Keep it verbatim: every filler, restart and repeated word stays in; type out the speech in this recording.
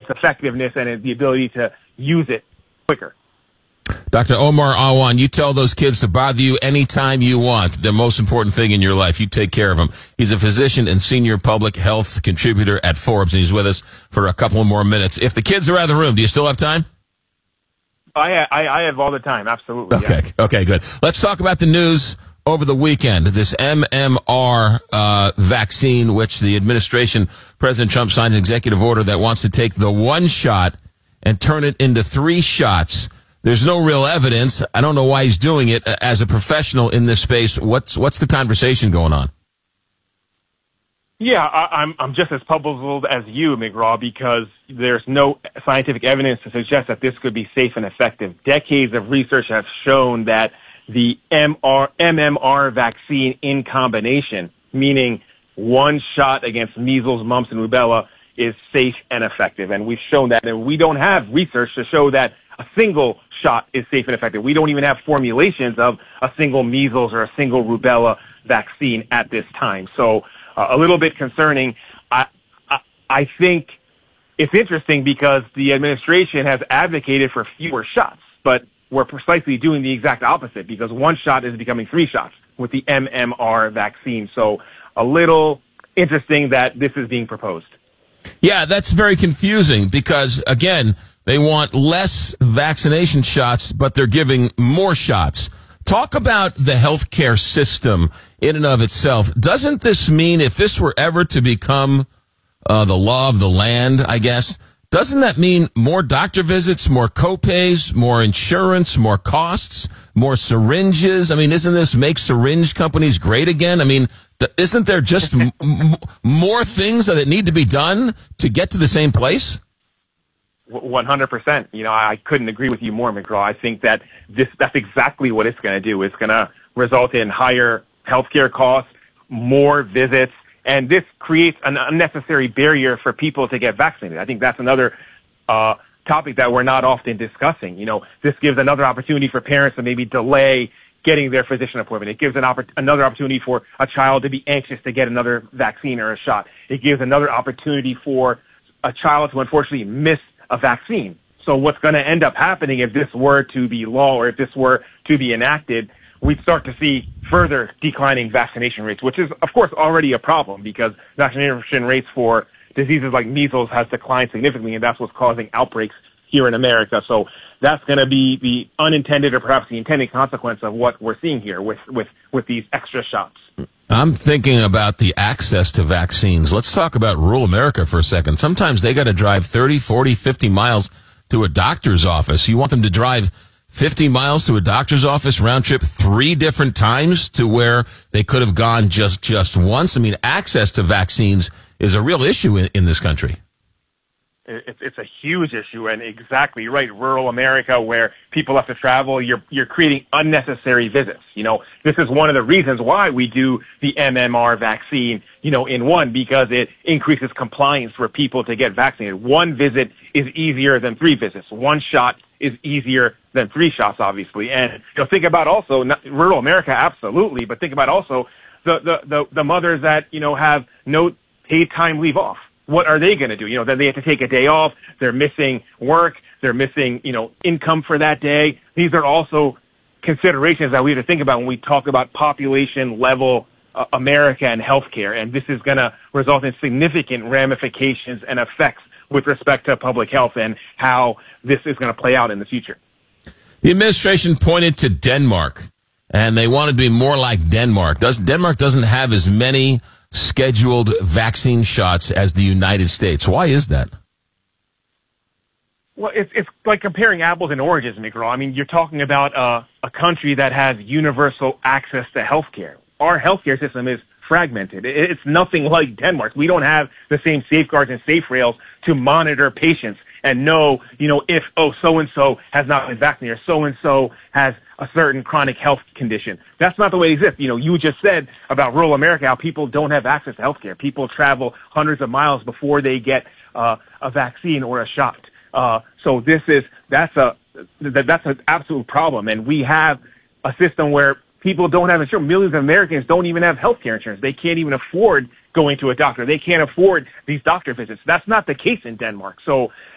effectiveness and the ability to use it quicker. Doctor Omar Awan, you tell those kids to bother you anytime you want. The most important thing in your life, you take care of them. He's a physician and senior public health contributor at Forbes, and he's with us for a couple more minutes. If the kids are out of the room, do you still have time? I, I, I have all the time, absolutely. Okay, yeah. okay, good. Let's talk about the news over the weekend. This M M R uh, vaccine, which the administration, President Trump signed an executive order that wants to take the one shot and turn it into three shots. There's no real evidence. I don't know why he's doing it. As a professional in this space, what's what's the conversation going on? Yeah, I, I'm I'm just as puzzled as you, McGraw, because there's no scientific evidence to suggest that this could be safe and effective. Decades of research have shown that the M M R vaccine in combination, meaning one shot against measles, mumps, and rubella, is safe and effective. And we've shown that, and we don't have research to show that a single shot is safe and effective. We don't even have formulations of a single measles or a single rubella vaccine at this time. So uh, a little bit concerning. I, I, I think it's interesting because the administration has advocated for fewer shots, but we're precisely doing the exact opposite because one shot is becoming three shots with the M M R vaccine. So a little interesting that this is being proposed. Yeah, that's very confusing because, again, they want less vaccination shots, but they're giving more shots. Talk about the healthcare system in and of itself. Doesn't this mean if this were ever to become uh, the law of the land, I guess, doesn't that mean more doctor visits, more copays, more insurance, more costs, more syringes? I mean, isn't this make syringe companies great again? I mean, th- isn't there just m- m- more things that need to be done to get to the same place? one hundred percent. You know, I couldn't agree with you more, McGraw. I think that this, that's exactly what it's going to do. It's going to result in higher healthcare costs, more visits, and this creates an unnecessary barrier for people to get vaccinated. I think that's another uh, topic that we're not often discussing. You know, this gives another opportunity for parents to maybe delay getting their physician appointment. It gives an oppor- another opportunity for a child to be anxious to get another vaccine or a shot. It gives another opportunity for a child to unfortunately miss a vaccine. So what's going to end up happening if this were to be law or if this were to be enacted, we'd start to see further declining vaccination rates, which is, of course, already a problem because vaccination rates for diseases like measles has declined significantly, and that's what's causing outbreaks here in America. So that's going to be the unintended or perhaps the intended consequence of what we're seeing here with, with, with these extra shots. I'm thinking about the access to vaccines. Let's talk about rural America for a second. Sometimes they got to drive thirty, forty, fifty miles to a doctor's office. You want them to drive fifty miles to a doctor's office round trip three different times to where they could have gone just, just once. I mean, access to vaccines is a real issue in, in this country. It's, it's a huge issue, and exactly right. Rural America, where people have to travel, you're you're creating unnecessary visits. You know, this is one of the reasons why we do the M M R vaccine. You know, in one because it increases compliance for people to get vaccinated. One visit is easier than three visits. One shot is easier than three shots, obviously. And you know, think about also not, rural America, absolutely, but think about also the the the, the mothers that you know have no paid time leave off. What are they going to do? You know, then they have to take a day off. They're missing work. They're missing, you know, income for that day. These are also considerations that we have to think about when we talk about population level uh, America and healthcare. And this is going to result in significant ramifications and effects with respect to public health and how this is going to play out in the future. The administration pointed to Denmark, and they wanted to be more like Denmark. Does, Denmark doesn't have as many scheduled vaccine shots as the United States. Why is that? Well, it's it's like comparing apples and oranges, McGraw. I mean, you're talking about uh, a country that has universal access to healthcare. Our healthcare system is fragmented. It's nothing like Denmark. We don't have the same safeguards and safe rails to monitor patients and know, you know, if, oh, so-and-so has not been vaccinated or so-and-so has a certain chronic health condition. That's not the way it exists. You know, you just said about rural America how people don't have access to healthcare. People travel hundreds of miles before they get uh, a vaccine or a shot. Uh, so this is, that's a, that's an absolute problem. And we have a system where people don't have insurance. Millions of Americans don't even have healthcare insurance. They can't even afford going to a doctor. They can't afford these doctor visits. That's not the case in Denmark. So